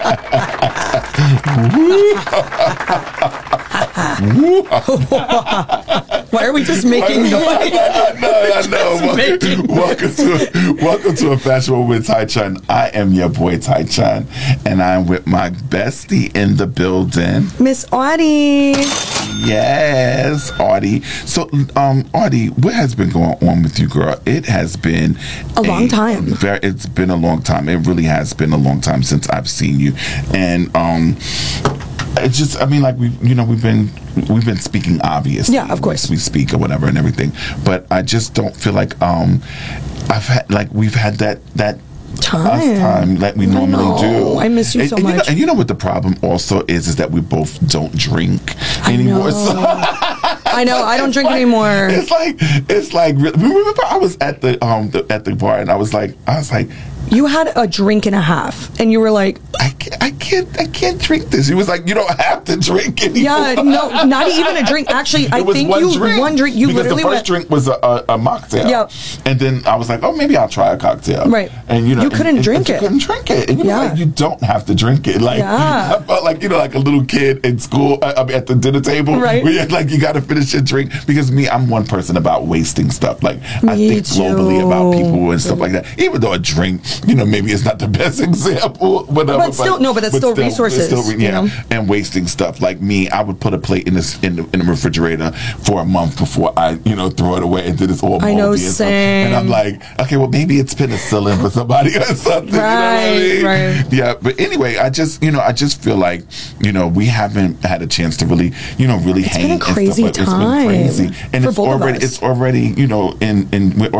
Why are we just making noise? I know. Welcome to A Fashionable with Tai Chun. I am your boy Tai Chun, and I'm with my bestie in the building, Miss Audie. Yes, Audie. So, Audie, what has been going on with you, girl? It has been a long time. It's been a long time. It really has been a long time since I've seen you, and it's just, I mean, like we've been speaking, obviously. Yeah, of course. We speak or whatever and everything, but I just don't feel like we've had that time like we normally do. I miss you so much. And you know what the problem also is that we both don't drink anymore. So I know. I don't drink anymore. It's like remember I was at the bar and I was like you had a drink and a half, and you were like, I can't drink this. He was like, you don't have to drink anymore. Yeah, no, not even a drink. Actually, I think one drink. You because literally the first drink was a mocktail. Yeah. And then I was like, oh, maybe I'll try a cocktail. Right. And you couldn't drink it. You couldn't drink it. And like, you don't have to drink it. Like, I felt like, like a little kid in school at the dinner table. Right. Where you're like, you got to finish your drink. Because I'm one person about wasting stuff. Like, I think globally about people and stuff like that. Even though a drink, maybe it's not the best example, whatever. But it's still resources. And wasting stuff. Like me, I would put a plate in the refrigerator for a month before I, throw it away, and then it's all moldy. I know, and same. And I'm like, okay, well, maybe it's penicillin for somebody or something. Right. Yeah, but anyway, I just feel like, we haven't had a chance to really, really hang. It's been a crazy time. It's been crazy, and for both of us. It's already, we're